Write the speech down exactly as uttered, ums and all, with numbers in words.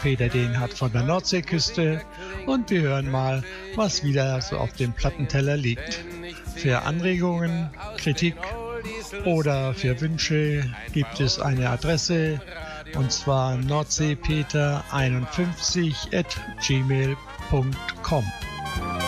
Peter den hat von der Nordseeküste und wir hören mal, was wieder so auf dem Plattenteller liegt. Für Anregungen, Kritik oder für Wünsche gibt es eine Adresse, und zwar nordseepeter einundfünfzig at gmail punkt com.